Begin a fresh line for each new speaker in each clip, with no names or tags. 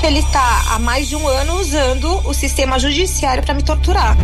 ele está há mais de um ano usando o sistema judiciário para me torturar.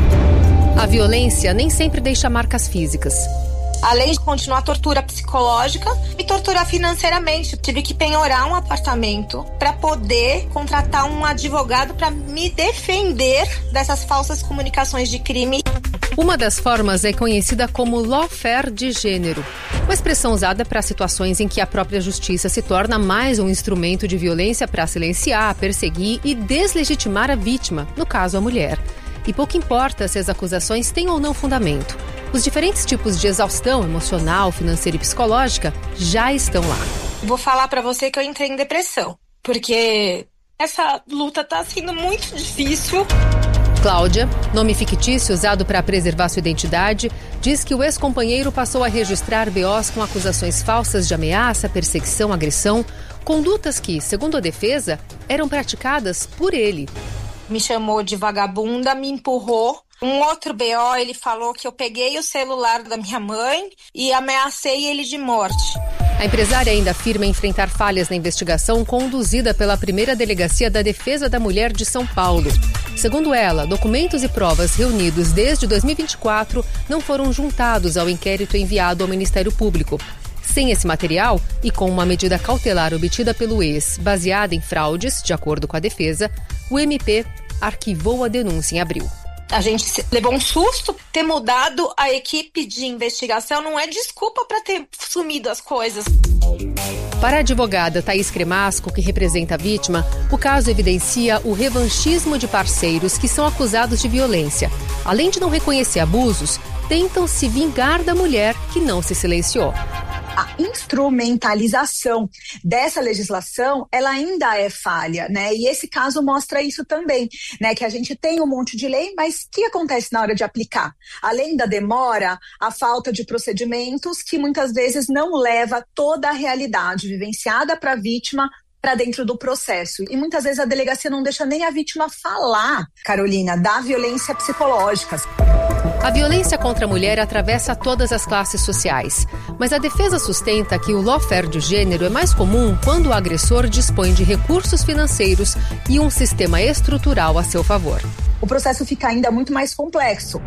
A violência nem sempre deixa marcas físicas.
Além de continuar a tortura psicológica, me torturar financeiramente. Tive que penhorar um apartamento para poder contratar um advogado para me defender dessas falsas comunicações de crime.
Uma das formas é conhecida como lawfare de gênero, uma expressão usada para situações em que a própria justiça se torna mais um instrumento de violência para silenciar, perseguir e deslegitimar a vítima, no caso a mulher. E pouco importa se as acusações têm ou não fundamento. Os diferentes tipos de exaustão emocional, financeira e psicológica já estão lá.
Vou falar pra você que eu entrei em depressão, porque essa luta tá sendo muito difícil.
Cláudia, nome fictício usado para preservar sua identidade, diz que o ex-companheiro passou a registrar BOs com acusações falsas de ameaça, perseguição, agressão, condutas que, segundo a defesa, eram praticadas por ele.
Me chamou de vagabunda, me empurrou. Um outro BO, ele falou que eu peguei o celular da minha mãe e ameacei ele de morte.
A empresária ainda afirma enfrentar falhas na investigação conduzida pela primeira delegacia da Defesa da Mulher de São Paulo. Segundo ela, documentos e provas reunidos desde 2024 não foram juntados ao inquérito enviado ao Ministério Público. Sem esse material e com uma medida cautelar obtida pelo ex, baseada em fraudes, de acordo com a defesa, o MP arquivou a denúncia em abril.
A gente levou um susto. Ter mudado a equipe de investigação não é desculpa para ter sumido as coisas.
Para a advogada Thaís Cremasco, que representa a vítima, o caso evidencia o revanchismo de parceiros que são acusados de violência. Além de não reconhecer abusos, tentam se vingar da mulher que não se silenciou.
A instrumentalização dessa legislação, ela ainda é falha, né? E esse caso mostra isso também, né? Que a gente tem um monte de lei, mas o que acontece na hora de aplicar? Além da demora, a falta de procedimentos que muitas vezes não leva toda a realidade vivenciada para a vítima para dentro do processo. E muitas vezes a delegacia não deixa nem a vítima falar, Carolina, da violência psicológica.
A violência contra a mulher atravessa todas as classes sociais, mas a defesa sustenta que o lawfare de gênero é mais comum quando o agressor dispõe de recursos financeiros e um sistema estrutural a seu favor.
O processo fica ainda muito mais complexo.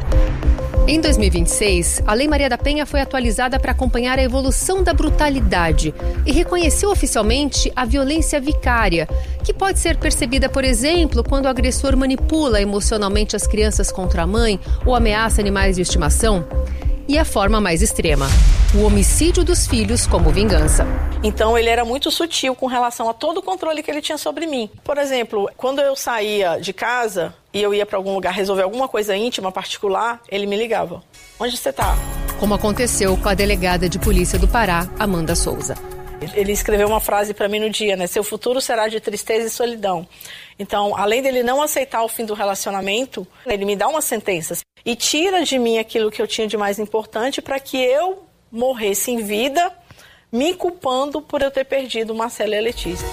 Em 2026, a Lei Maria da Penha foi atualizada para acompanhar a evolução da brutalidade e reconheceu oficialmente a violência vicária, que pode ser percebida, por exemplo, quando o agressor manipula emocionalmente as crianças contra a mãe ou ameaça animais de estimação. E a forma mais extrema, o homicídio dos filhos como vingança.
Então ele era muito sutil com relação a todo o controle que ele tinha sobre mim. Por exemplo, quando eu saía de casa e eu ia para algum lugar resolver alguma coisa íntima, particular, ele me ligava. Onde você está?
Como aconteceu com a delegada de polícia do Pará, Amanda Souza.
Ele escreveu uma frase para mim no dia, né? Seu futuro será de tristeza e solidão. Então, além dele não aceitar o fim do relacionamento, ele me dá uma sentença e tira de mim aquilo que eu tinha de mais importante para que eu morresse em vida, me culpando por eu ter perdido Marcela e a Letícia.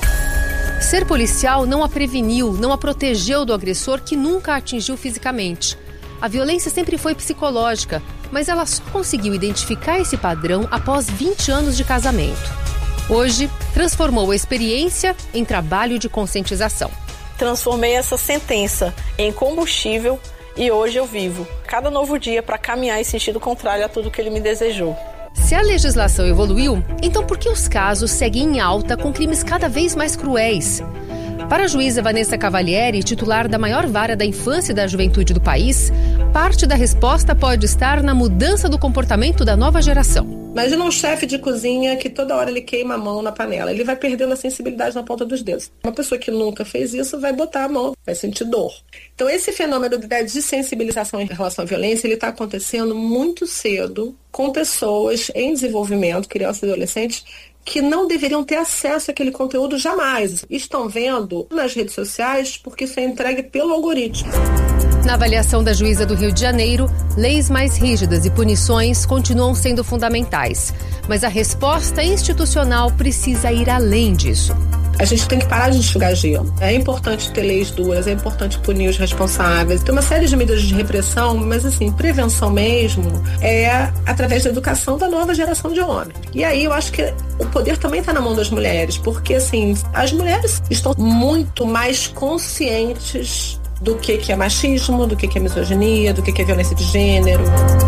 Ser policial não a preveniu, não a protegeu do agressor que nunca a atingiu fisicamente. A violência sempre foi psicológica, mas ela só conseguiu identificar esse padrão após 20 anos de casamento. Hoje, transformou a experiência em trabalho de conscientização.
Transformei essa sentença em combustível e hoje eu vivo cada novo dia para caminhar em sentido contrário a tudo que ele me desejou.
Se a legislação evoluiu, então por que os casos seguem em alta com crimes cada vez mais cruéis? Para a juíza Vanessa Cavalieri, titular da maior vara da infância e da juventude do país, parte da resposta pode estar na mudança do comportamento da nova geração.
Imagina um chefe de cozinha que toda hora ele queima a mão na panela. Ele vai perdendo a sensibilidade na ponta dos dedos. Uma pessoa que nunca fez isso vai botar a mão, vai sentir dor. Então esse fenômeno da desensibilização em relação à violência, ele está acontecendo muito cedo com pessoas em desenvolvimento, crianças e adolescentes, que não deveriam ter acesso àquele conteúdo jamais. Estão vendo nas redes sociais porque isso é entregue pelo algoritmo.
Na avaliação da juíza do Rio de Janeiro, leis mais rígidas e punições continuam sendo fundamentais. Mas a resposta institucional precisa ir além disso.
A gente tem que parar de enxugar gelo. É importante ter leis duras, é importante punir os responsáveis. Tem uma série de medidas de repressão, mas assim, prevenção mesmo é através da educação da nova geração de homens. E aí eu acho que o poder também está na mão das mulheres, porque assim, as mulheres estão muito mais conscientes do que é machismo, do que é misoginia, do que é violência de gênero.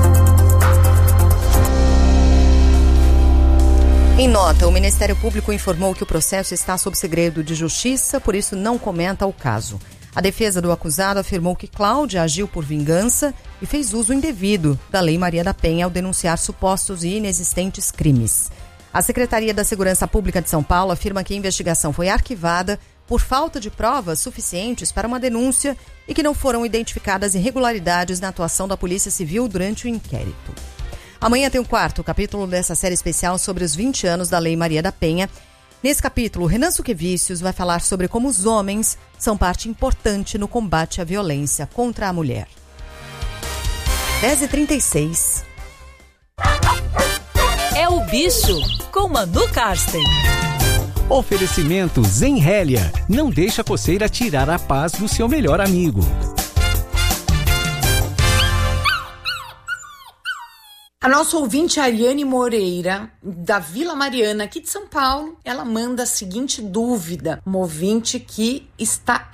Em nota, o Ministério Público informou que o processo está sob segredo de justiça, por isso não comenta o caso. A defesa do acusado afirmou que Cláudia agiu por vingança e fez uso indevido da Lei Maria da Penha ao denunciar supostos e inexistentes crimes. A Secretaria da Segurança Pública de São Paulo afirma que a investigação foi arquivada por falta de provas suficientes para uma denúncia e que não foram identificadas irregularidades na atuação da Polícia Civil durante o inquérito. Amanhã tem o 4º capítulo dessa série especial sobre os 20 anos da Lei Maria da Penha. Nesse capítulo, Renan Suquevicius vai falar sobre como os homens são parte importante no combate à violência contra a mulher. 10h36.
É o Bicho, com Manu Karsten.
Oferecimento Zenrélia. Não deixa a coceira tirar a paz do seu melhor amigo.
A nossa ouvinte Ariane Moreira, da Vila Mariana, aqui de São Paulo, ela manda a seguinte dúvida. Uma ouvinte que está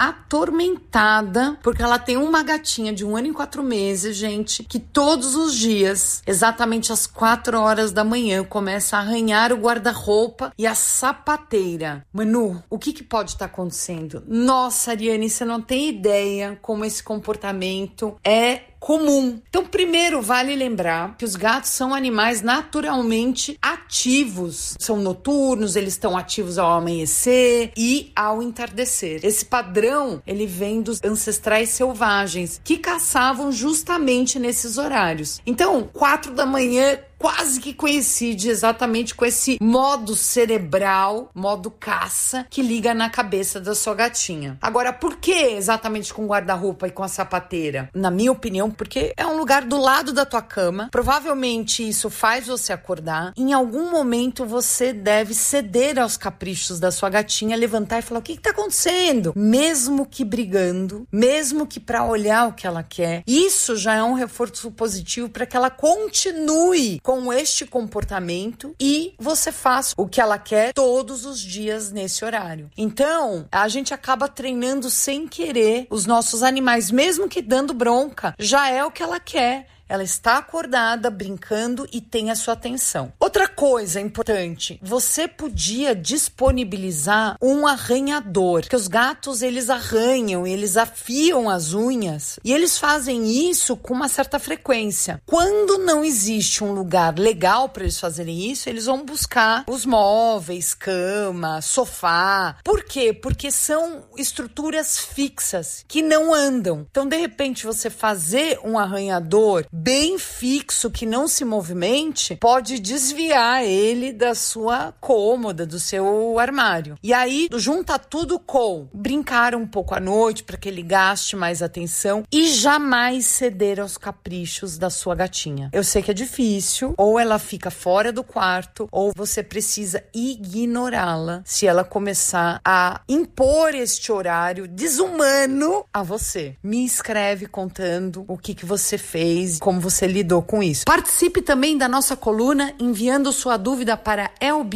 atormentada porque ela tem uma gatinha de 1 ano e 4 meses, gente, que todos os dias, exatamente às 4 horas da manhã, começa a arranhar o guarda-roupa e a sapateira. Manu, o que pode estar acontecendo? Nossa, Ariane, você não tem ideia como esse comportamento é comum. Então, primeiro, vale lembrar que os gatos são animais naturalmente ativos. São noturnos, eles estão ativos ao amanhecer e ao entardecer. Esse padrão, ele vem dos ancestrais selvagens, que caçavam justamente nesses horários. Então, 4 da manhã quase que coincide exatamente com esse modo cerebral, modo caça, que liga na cabeça da sua gatinha. Agora, por que exatamente com o guarda-roupa e com a sapateira? Na minha opinião, porque é um lugar do lado da tua cama. Provavelmente isso faz você acordar. Em algum momento você deve ceder aos caprichos da sua gatinha, levantar e falar: o que tá acontecendo? Mesmo que brigando, mesmo que pra olhar o que ela quer. Isso já é um reforço positivo para que ela continue com este comportamento e você faça o que ela quer todos os dias nesse horário. Então, a gente acaba treinando sem querer os nossos animais, mesmo que dando bronca, já é o que ela quer. Ela está acordada, brincando e tem a sua atenção. Outra coisa importante, você podia disponibilizar um arranhador, porque os gatos, eles arranham, eles afiam as unhas e eles fazem isso com uma certa frequência. Quando não existe um lugar legal para eles fazerem isso, eles vão buscar os móveis, cama, sofá. Por quê? Porque são estruturas fixas que não andam. Então, de repente, você fazer um arranhador bem fixo, que não se movimente, pode desviar ele da sua cômoda, do seu armário. E aí, junta tudo com brincar um pouco à noite para que ele gaste mais atenção e jamais ceder aos caprichos da sua gatinha. Eu sei que é difícil, ou ela fica fora do quarto, ou você precisa ignorá-la se ela começar a impor este horário desumano a você. Me escreve contando o que você fez, como você lidou com isso. Participe também da nossa coluna enviando sua dúvida para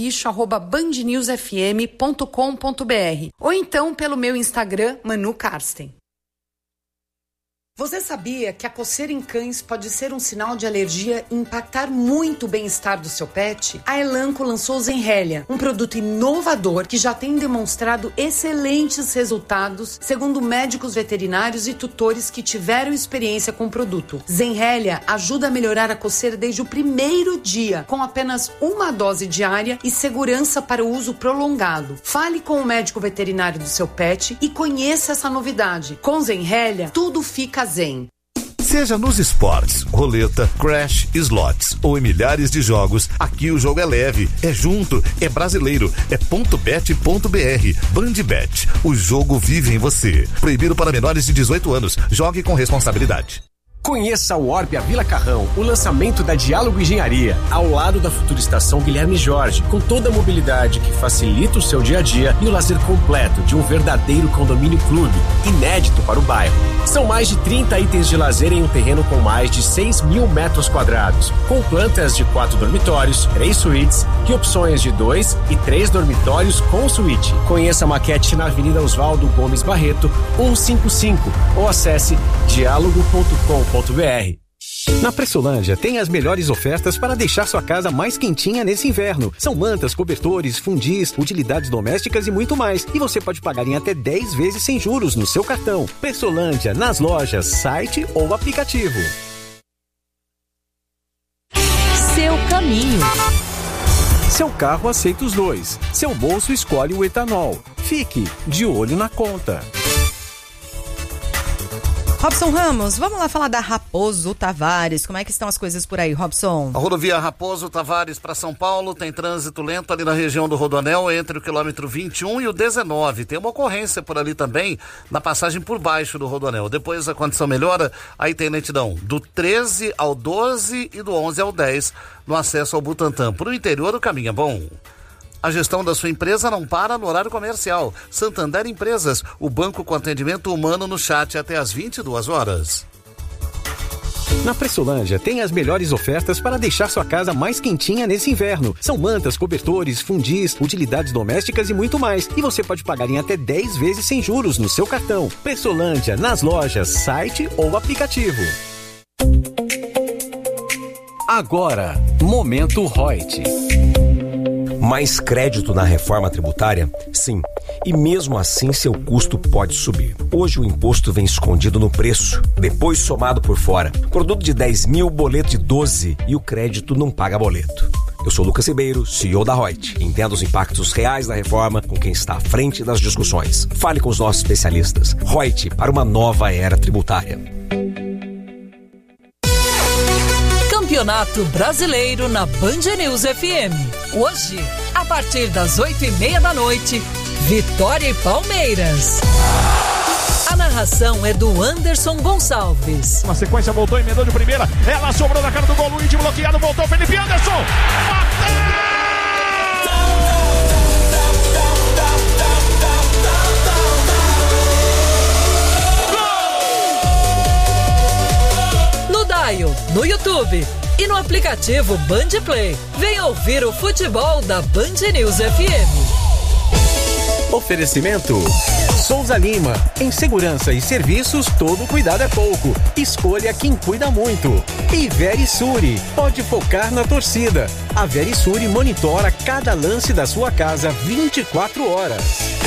elbicho@bandnewsfm.com.br ou então pelo meu Instagram, Manu Karsten. Você sabia que a coceira em cães pode ser um sinal de alergia e impactar muito o bem-estar do seu pet? A Elanco lançou o Zenrélia, um produto inovador que já tem demonstrado excelentes resultados, segundo médicos veterinários e tutores que tiveram experiência com o produto. Zenrélia ajuda a melhorar a coceira desde o primeiro dia, com apenas uma dose diária e segurança para o uso prolongado. Fale com o médico veterinário do seu pet e conheça essa novidade. Com Zenrélia, tudo fica zen.
Seja nos esportes, roleta, crash, slots ou em milhares de jogos, aqui o jogo é leve, é junto, é brasileiro, é .bet.br. Bandbet, o jogo vive em você. Proibido para menores de 18 anos. Jogue com responsabilidade.
Conheça o Orbia Vila Carrão, o lançamento da Diálogo Engenharia, ao lado da futura estação Guilherme Jorge, com toda a mobilidade que facilita o seu dia a dia e o lazer completo de um verdadeiro condomínio clube, inédito para o bairro. São mais de 30 itens de lazer em um terreno com mais de 6.000 metros quadrados, com plantas de 4 dormitórios, 3 suítes e opções de 2 e 3 dormitórios com suíte. Conheça a maquete na Avenida Oswaldo Gomes Barreto, 155, ou acesse diálogo.com.br.
Na Pressolândia tem as melhores ofertas para deixar sua casa mais quentinha nesse inverno. São mantas, cobertores, fundis, utilidades domésticas e muito mais. E você pode pagar em até 10 vezes sem juros no seu cartão. Pressolândia, nas lojas, site ou aplicativo.
Seu caminho.
Seu carro aceita os dois. Seu bolso escolhe o etanol. Fique de olho na conta.
Robson Ramos, vamos lá falar da Raposo Tavares. Como é que estão as coisas por aí, Robson?
A rodovia Raposo Tavares para São Paulo tem trânsito lento ali na região do Rodoanel, entre o quilômetro 21 e o 19. Tem uma ocorrência por ali também, na passagem por baixo do Rodoanel. Depois a condição melhora, aí tem lentidão do 13 ao 12 e do 11 ao 10 no acesso ao Butantã. Para o interior o caminho é bom. A gestão da sua empresa não para no horário comercial. Santander Empresas, o banco com atendimento humano no chat até às 22 horas.
Na Pressolândia tem as melhores ofertas para deixar sua casa mais quentinha nesse inverno. São mantas, cobertores, fundis, utilidades domésticas e muito mais. E você pode pagar em até 10 vezes sem juros no seu cartão. Pressolândia, nas lojas, site ou aplicativo. Agora, Momento Reut.
Mais crédito na reforma tributária? Sim. E mesmo assim seu custo pode subir. Hoje o imposto vem escondido no preço, depois somado por fora. Produto de 10 mil, boleto de 12 e o crédito não paga boleto. Eu sou Lucas Ribeiro, CEO da Reut. Entenda os impactos reais da reforma com quem está à frente das discussões. Fale com os nossos especialistas. Reut, para uma nova era tributária.
Campeonato Brasileiro na Band News FM. Hoje, a partir das 8:30 da noite, Vitória e Palmeiras. A narração é do Anderson Gonçalves.
Na sequência voltou, emendou de primeira. Ela sobrou na cara do gol, Luiz bloqueado, voltou Felipe Anderson.
No Dial, no YouTube e no aplicativo Band Play. Venha ouvir o futebol da Band News FM.
Oferecimento Souza Lima. Em segurança e serviços, todo cuidado é pouco. Escolha quem cuida muito. E Verisure. Pode focar na torcida. A Verisure monitora cada lance da sua casa 24 horas.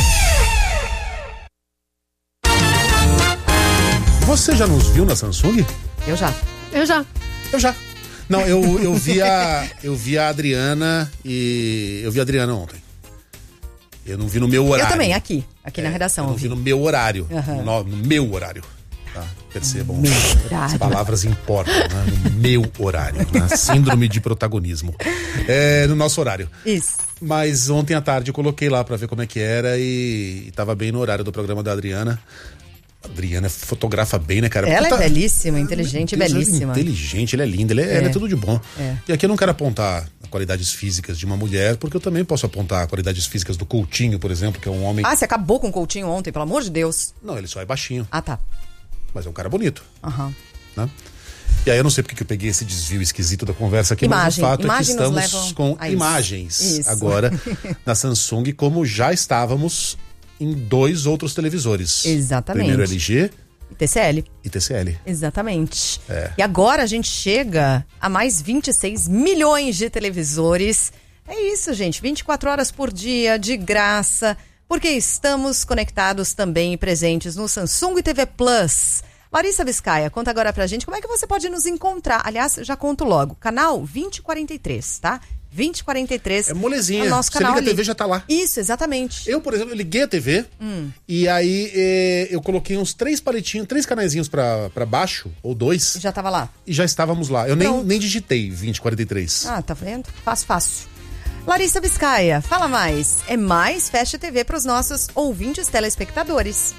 Você já nos viu na Samsung?
Eu já.
Não, eu vi a Adriana e eu vi a Adriana ontem. Eu não vi no meu horário.
Eu também, aqui na redação.
Eu não vi no meu horário.
Uhum.
No meu horário. Tá? Percebam.
As
palavras importam, né? No meu horário. Né? Síndrome de protagonismo. No nosso horário.
Isso.
Mas ontem à tarde eu coloquei lá pra ver como é que era e tava bem no horário do programa da Adriana. A Adriana fotografa bem, né, cara?
Ela é belíssima, inteligente e belíssima.
Ela é inteligente, ela é linda, ela é tudo de bom. E aqui eu não quero apontar qualidades físicas de uma mulher, porque eu também posso apontar qualidades físicas do Coutinho, por exemplo, que é um homem...
Ah, você acabou com o Coutinho ontem, pelo amor de Deus.
Não, ele só é baixinho.
Ah, tá.
Mas é um cara bonito.
Aham.
Né? E aí eu não sei porque que eu peguei esse desvio esquisito da conversa aqui, mas o fato é que estamos com imagens agora na Samsung, como já estávamos em 2 outros televisores.
Exatamente.
Primeiro LG
e TCL. Exatamente. E agora a gente chega a mais 26 milhões de televisores. É isso, gente. 24 horas por dia, de graça, porque estamos conectados também e presentes no Samsung TV Plus. Larissa Biscaia, conta agora pra gente como é que você pode nos encontrar. Aliás, já conto logo. Canal 2043, tá? 2043.
É molezinha.
O nosso canal
você liga
ali.
a TV, já tá lá.
Isso, exatamente.
Eu, por exemplo, liguei a TV e aí eu coloquei uns 3 palitinhos, 3 canaizinhos pra baixo, ou 2.
Já tava lá.
E já estávamos lá. Eu nem digitei 2043.
Ah, tá vendo? Fácil. Larissa Biscaia, fala mais. É mais Fast TV pros nossos ouvintes telespectadores.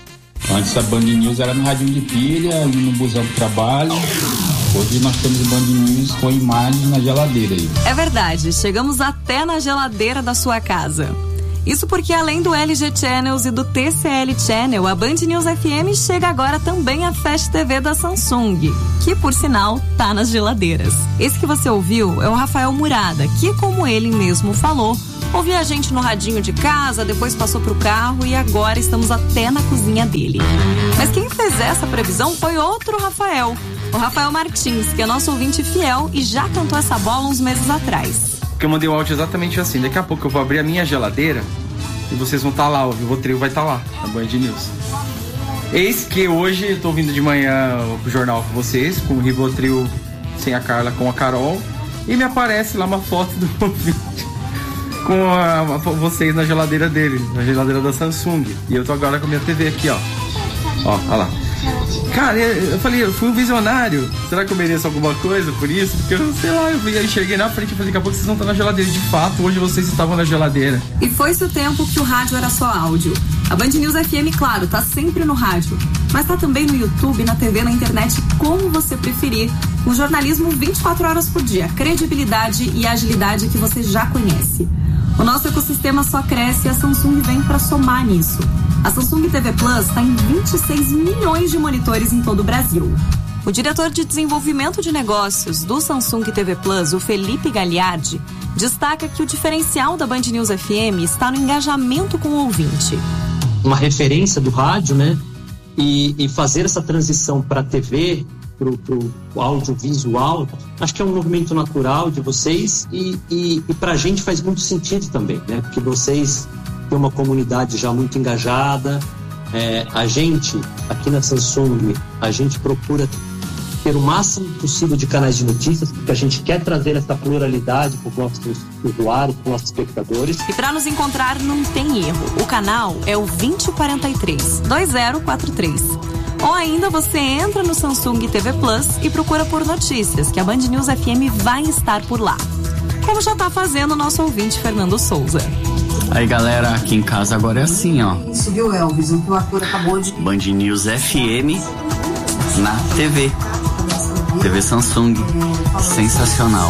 Antes a Band News era no radinho de pilha, no busão do trabalho. Hoje nós temos Band News com imagem na geladeira aí.
É verdade, chegamos até na geladeira da sua casa. Isso porque além do LG Channels e do TCL Channel, a Band News FM chega agora também à Fast TV da Samsung, que por sinal tá nas geladeiras. Esse que você ouviu é o Rafael Murada, que como ele mesmo falou, ouvia a gente no radinho de casa, depois passou pro carro e agora estamos até na cozinha dele. Mas quem fez essa previsão foi outro Rafael, o Rafael Martins, que é nosso ouvinte fiel e já cantou essa bola uns meses atrás.
Porque eu mandei o áudio exatamente assim, daqui a pouco eu vou abrir a minha geladeira e vocês vão estar lá, o Rivotril vai estar lá, na Band News. Eis que hoje eu tô vindo de manhã pro jornal com vocês, com o Rivotril sem a Carla, com a Carol, e me aparece lá uma foto do ouvinte com vocês na geladeira dele, na geladeira da Samsung. E eu tô agora com a minha TV aqui, ó. Ó, olha lá. Cara, eu falei, eu fui um visionário. Será que eu mereço alguma coisa por isso? Porque eu sei lá, eu enxerguei na frente e falei, daqui a pouco vocês vão estar na geladeira. De fato, hoje vocês estavam na geladeira.
E foi-se o tempo que o rádio era só áudio. A Band News FM, claro, tá sempre no rádio, mas tá também no YouTube, na TV, na internet, como você preferir. Um jornalismo 24 horas por dia, credibilidade e agilidade que você já conhece. O nosso ecossistema só cresce e a Samsung vem para somar nisso. A Samsung TV Plus está em 26 milhões de monitores em todo o Brasil. O diretor de desenvolvimento de negócios do Samsung TV Plus, o Felipe Gagliardi, destaca que o diferencial da Band News FM está no engajamento com o ouvinte.
Uma referência do rádio, né? E fazer essa transição para a TV, para o audiovisual, acho que é um movimento natural de vocês e para a gente faz muito sentido também, né? Porque vocês têm uma comunidade já muito engajada. A gente, aqui na Samsung, a gente procura ter o máximo possível de canais de notícias, porque a gente quer trazer essa pluralidade para os nossos usuários, para os nossos espectadores.
E para nos encontrar não tem erro. O canal é o 2043 2043. Ou ainda você entra no Samsung TV Plus e procura por notícias, que a Band News FM vai estar por lá. Como já está fazendo o nosso ouvinte Fernando Souza.
Aí galera, aqui em casa agora é assim, ó.
Isso viu, Elvis? O que o ator acabou de...
Band News FM na TV. TV Samsung. Sensacional.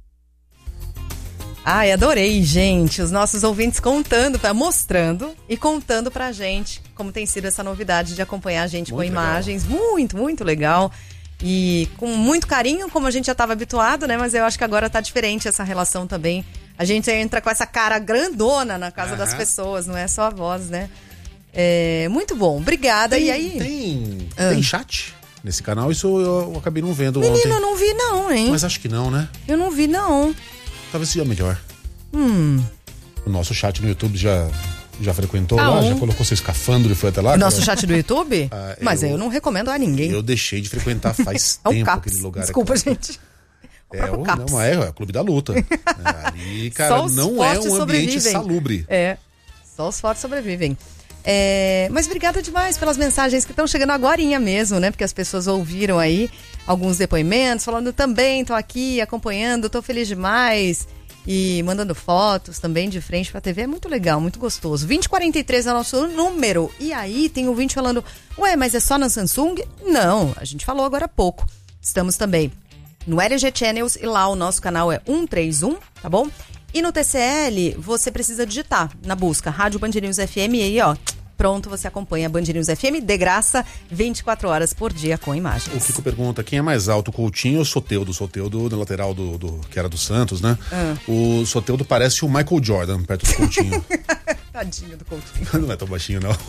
Ai, adorei, gente. Os nossos ouvintes mostrando e contando pra gente como tem sido essa novidade de acompanhar a gente muito com imagens. Legal. Muito, muito legal. E com muito carinho, como a gente já estava habituado, né? Mas eu acho que agora tá diferente essa relação também. A gente entra com essa cara grandona na casa das pessoas, não é só a voz, né? Muito bom, obrigada. E aí?
Tem chat nesse canal? Isso eu acabei não vendo
ontem.
Menino,
eu não vi não, hein?
Mas acho que não, né?
Eu não vi não.
Talvez seja melhor. O nosso chat no YouTube já frequentou lá? Já colocou seu escafandro e foi até lá?
O nosso chat do YouTube? Mas eu não recomendo a ninguém.
Eu deixei de frequentar faz tempo aquele lugar.
Desculpa, gente.
É o Clube da Luta. Ali, cara, não é um ambiente salubre.
Só os fortes sobrevivem. Mas obrigada demais pelas mensagens que estão chegando agorinha mesmo, né? Porque as pessoas ouviram aí alguns depoimentos, falando também, tô aqui acompanhando, tô feliz demais. E mandando fotos também de frente pra TV, é muito legal, muito gostoso. 2043 é o nosso número. E aí tem ouvinte falando, ué, mas é só na Samsung? Não, a gente falou agora há pouco. Estamos também no LG Channels e lá o nosso canal é 131, tá bom? E no TCL você precisa digitar na busca Rádio Band News FM e aí, ó, pronto, você acompanha a Band News FM de graça 24 horas por dia com imagens.
O Kiko pergunta, quem é mais alto, Coutinho ou Soteldo? Soteldo, no lateral do que era do Santos, né? O Soteldo parece o Michael Jordan perto do Coutinho.
Tadinho do Coutinho.
Não é tão baixinho, não.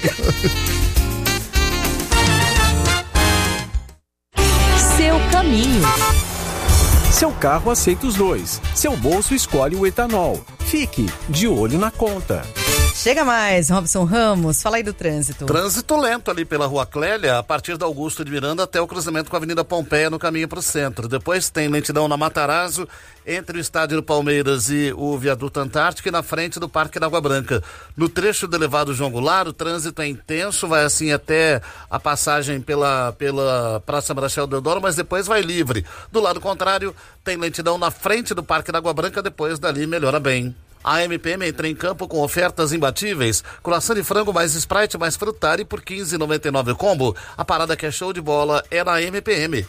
Seu caminho.
Seu carro aceita os dois. Seu bolso escolhe o etanol. Fique de olho na conta.
Chega mais, Robson Ramos, fala aí do trânsito.
Trânsito lento ali pela Rua Clélia, a partir da Augusto de Miranda até o cruzamento com a Avenida Pompeia no caminho para o centro. Depois tem lentidão na Matarazzo, entre o estádio do Palmeiras e o viaduto Antártico e na frente do Parque da Água Branca. No trecho do elevado João Goulart, o trânsito é intenso, vai assim até a passagem pela Praça Marechal Deodoro, mas depois vai livre. Do lado contrário, tem lentidão na frente do Parque da Água Branca, depois dali melhora bem. A MPM entra em campo com ofertas imbatíveis. Coração de frango mais Sprite mais Frutari por R$ 15,99 combo. A parada que é show de bola é na MPM.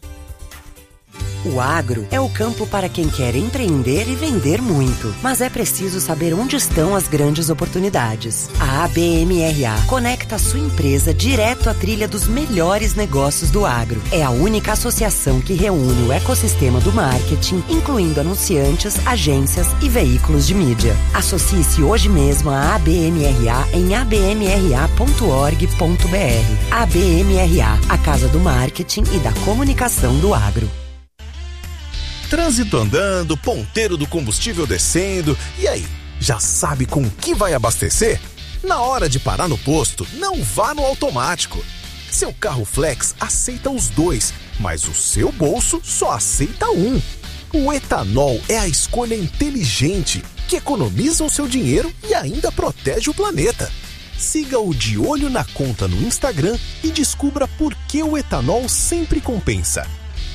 O agro é o campo para quem quer empreender e vender muito, mas é preciso saber onde estão as grandes oportunidades. A ABMRA conecta a sua empresa direto à trilha dos melhores negócios do agro. É a única associação que reúne o ecossistema do marketing, incluindo anunciantes, agências e veículos de mídia. Associe-se hoje mesmo à ABMRA em abmra.org.br. ABMRA, a casa do marketing e da comunicação do agro.
Trânsito andando, ponteiro do combustível descendo, e aí, já sabe com o que vai abastecer? Na hora de parar no posto, não vá no automático. Seu carro flex aceita os dois, mas o seu bolso só aceita um. O etanol é a escolha inteligente, que economiza o seu dinheiro e ainda protege o planeta. Siga o De Olho na Conta no Instagram e descubra por que o etanol sempre compensa.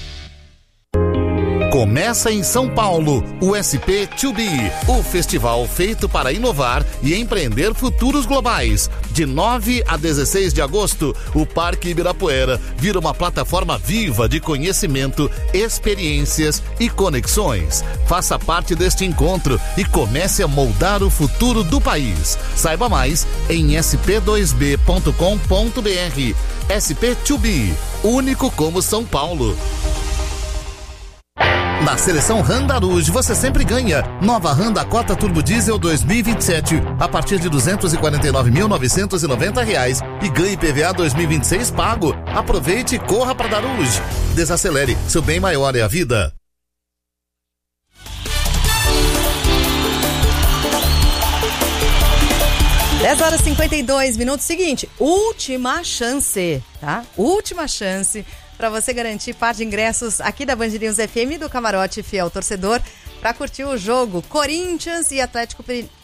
Começa em São Paulo, o SP2B, o festival feito para inovar e empreender futuros globais. De 9 a 16 de agosto, o Parque Ibirapuera vira uma plataforma viva de conhecimento, experiências e conexões. Faça parte deste encontro e comece a moldar o futuro do país. Saiba mais em sp2b.com.br. SP2B, único como São Paulo. Na seleção Honda Rouge você sempre ganha. Nova Honda Cota Turbo Diesel 2027 a partir de R$ 249.990 e ganhe PVA 2026 pago. Aproveite e corra para Daruge. Desacelere, seu bem maior é a vida.
10h52. Seguinte, última chance, tá? Última chance para você garantir par de ingressos aqui da Band News FM do Camarote Fiel Torcedor para curtir o jogo Corinthians e Atlético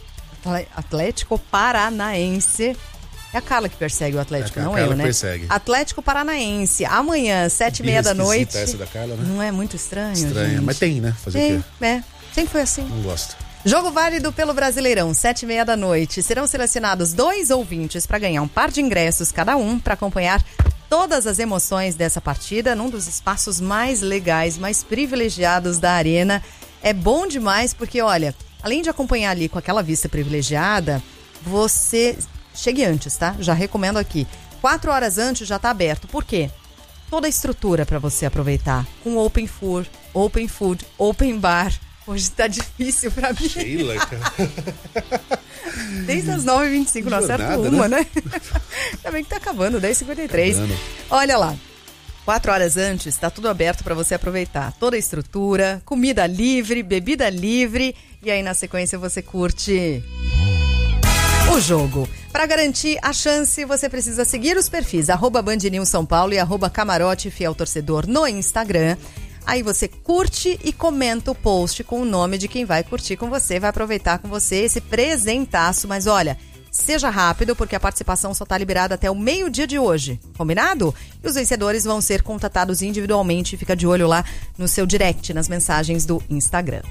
Paranaense. É a Carla que persegue o Atlético, não eu, né?
Persegue.
Atlético Paranaense, amanhã, 7h30 da noite.
Essa da Carla, né?
Não é muito estranho,
Estranha,
gente?
Mas tem, né? Fazer o quê?
Sempre foi assim.
Não gosto.
Jogo válido pelo Brasileirão, 7h30 da noite. Serão selecionados 2 ouvintes para ganhar um par de ingressos cada um para acompanhar todas as emoções dessa partida num dos espaços mais legais, mais privilegiados da arena. É bom demais porque, olha, além de acompanhar ali com aquela vista privilegiada, você chegue antes, tá? Já recomendo aqui. 4 horas antes já tá aberto. Por quê? Toda a estrutura para você aproveitar. Com open food, open bar. Hoje tá difícil pra mim.
Sheila, cara.
Desde as 9h25, não acerto uma, né? Ainda bem que tá acabando, 10h53. Olha lá, 4 horas antes, tá tudo aberto pra você aproveitar. Toda a estrutura, comida livre, bebida livre. E aí, na sequência, você curte o jogo. Para garantir a chance, você precisa seguir os perfis @BandNewsSãoPaulo e @Camarote Fiel Torcedor no Instagram. Aí você curte e comenta o post com o nome de quem vai curtir com você, vai aproveitar com você esse presentaço. Mas olha, seja rápido porque a participação só está liberada até o meio-dia de hoje, combinado? E os vencedores vão ser contatados individualmente, fica de olho lá no seu direct, nas mensagens do Instagram.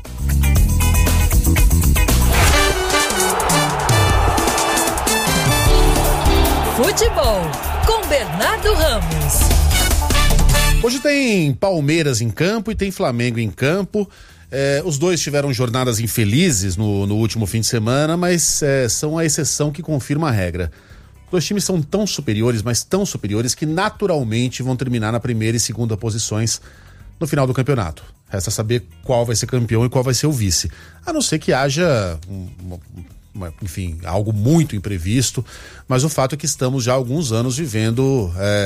Futebol com Bernardo Ramos.
Hoje tem Palmeiras em campo e tem Flamengo em campo. Os dois tiveram jornadas infelizes no último fim de semana, mas são a exceção que confirma a regra. Os dois times são tão superiores, mas tão superiores, que naturalmente vão terminar na primeira e segunda posições no final do campeonato. Resta saber qual vai ser campeão e qual vai ser o vice. A não ser que haja enfim, algo muito imprevisto, mas o fato é que estamos já há alguns anos vivendo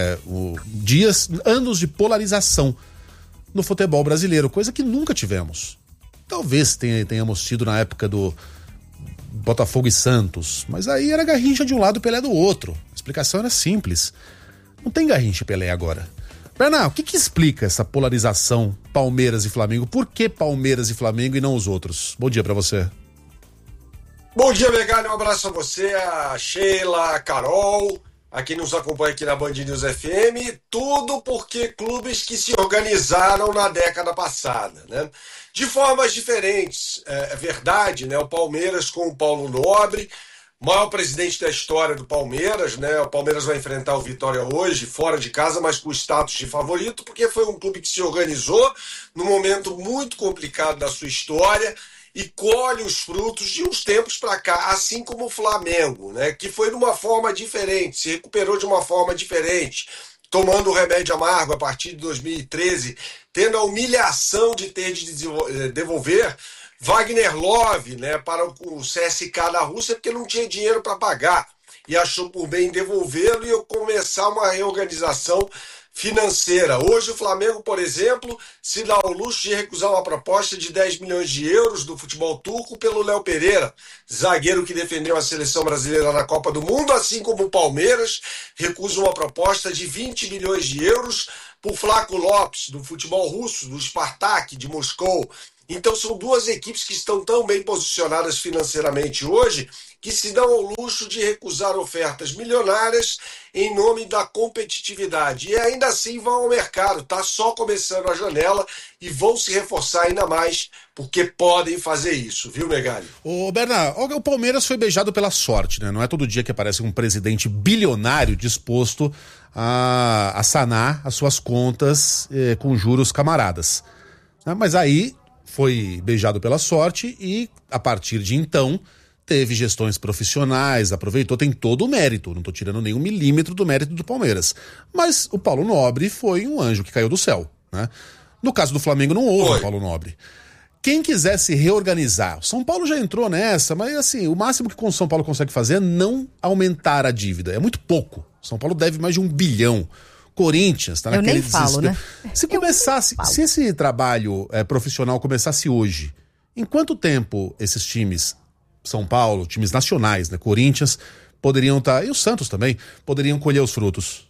anos de polarização no futebol brasileiro, coisa que nunca tivemos. Talvez tenhamos tido na época do Botafogo e Santos, mas aí era Garrincha de um lado e Pelé do outro. A explicação era simples. Não tem Garrincha e Pelé agora. Bernardo, o que explica essa polarização Palmeiras e Flamengo? Por que Palmeiras e Flamengo e não os outros? Bom dia pra você.
Bom dia, Megali, um abraço a você, a Sheila, a Carol,
a quem nos acompanha aqui na Band News FM, tudo porque clubes que se organizaram na década passada, né? De formas diferentes, é verdade, né? O Palmeiras com o Paulo Nobre, maior presidente da história do Palmeiras, né? O Palmeiras vai enfrentar o Vitória hoje, fora de casa, mas com o status de favorito, porque foi um clube que se organizou num momento muito complicado da sua história e colhe os frutos de uns tempos para cá, assim como o Flamengo, né? Que foi de uma forma diferente, se recuperou de uma forma diferente, tomando o remédio amargo a partir de 2013, tendo a humilhação de ter de devolver Wagner Love, né, para o CSKA da Rússia, porque não tinha dinheiro para pagar, e achou por bem devolvê-lo e começar uma reorganização financeira. Hoje o Flamengo, por exemplo, se dá ao luxo de recusar uma proposta de 10 milhões de euros do futebol turco pelo Léo Pereira, zagueiro que defendeu a seleção brasileira na Copa do Mundo, assim como o Palmeiras recusa uma proposta de 20 milhões de euros por Flaco Lopes, do futebol russo, do Spartak de Moscou. Então são duas equipes que estão tão bem posicionadas financeiramente hoje que se dão ao luxo de recusar ofertas milionárias em nome da competitividade. E ainda assim vão ao mercado, está só começando a janela e vão se reforçar ainda mais porque podem fazer isso, viu, Megali?
Ô, Bernardo, o Palmeiras foi beijado pela sorte, né? Não é todo dia que aparece um presidente bilionário disposto a sanar as suas contas com juros camaradas. Mas aí foi beijado pela sorte e, a partir de então, teve gestões profissionais, aproveitou, tem todo o mérito, não estou tirando nenhum milímetro do mérito do Palmeiras. Mas o Paulo Nobre foi um anjo que caiu do céu, né? No caso do Flamengo não houve o Paulo Nobre. Quem quiser se reorganizar, o São Paulo já entrou nessa, mas assim, o máximo que o São Paulo consegue fazer é não aumentar a dívida, é muito pouco. São Paulo deve mais de 1 bilhão. Corinthians tá naquele desespero. Né? Se começasse, se esse trabalho profissional começasse hoje, em quanto tempo esses times, São Paulo, times nacionais, né, Corinthians, poderiam estar, e o Santos também, poderiam colher os frutos?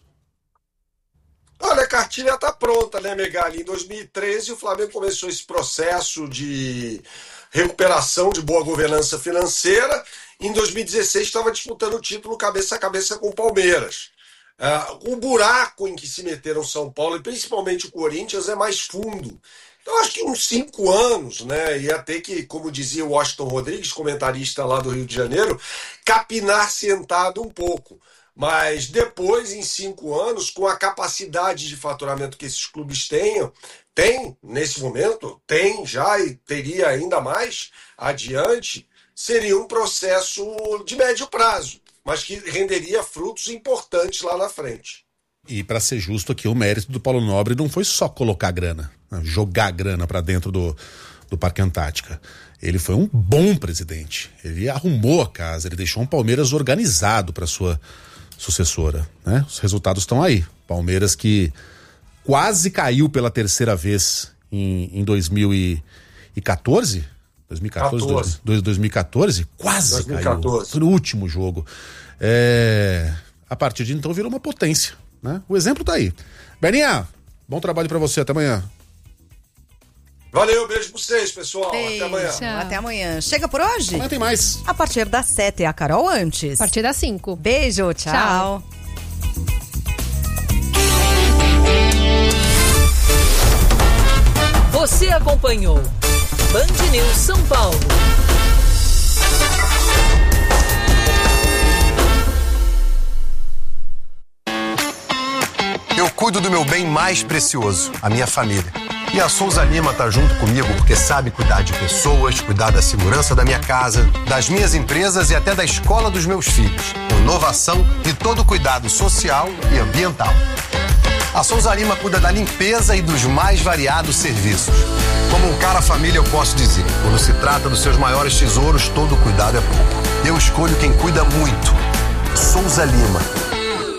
Olha, a cartilha está pronta, né, Megali? Em 2013 o Flamengo começou esse processo de recuperação de boa governança financeira. Em 2016 estava disputando o título cabeça a cabeça com o Palmeiras. O buraco em que se meteram São Paulo e principalmente o Corinthians é mais fundo. Então acho que uns 5 anos, né, ia ter que, como dizia o Washington Rodrigues, comentarista lá do Rio de Janeiro, capinar sentado um pouco. Mas depois, em 5 anos, com a capacidade de faturamento que esses clubes tem nesse momento, tem já e teria ainda mais adiante, seria um processo de médio prazo, mas que renderia frutos importantes lá na frente.
E para ser justo aqui, o mérito do Paulo Nobre não foi só colocar grana, jogar grana para dentro do Parque Antártica. Ele foi um bom presidente. Ele arrumou a casa, ele deixou um Palmeiras organizado para sua sucessora, né? Os resultados estão aí. Palmeiras que quase caiu pela terceira vez em 2014. 2014, quase 2014. Caiu. Foi no último jogo. A partir de então virou uma potência, né? O exemplo tá aí. Berninha, bom trabalho pra você, até amanhã.
Valeu, beijo pra vocês, pessoal.
Beijo.
Até amanhã.
Até amanhã. Chega por hoje?
Amanhã tem mais.
A partir das 7 é a Carol antes.
A partir das 5.
Beijo, tchau.
Você acompanhou Band News São Paulo.
Eu cuido do meu bem mais precioso, a minha família. E a Souza Lima tá junto comigo porque sabe cuidar de pessoas, cuidar da segurança da minha casa, das minhas empresas e até da escola dos meus filhos. Com inovação e todo o cuidado social e ambiental. A Souza Lima cuida da limpeza e dos mais variados serviços. Como um cara família, eu posso dizer, quando se trata dos seus maiores tesouros, todo cuidado é pouco. Eu escolho quem cuida muito. Souza Lima.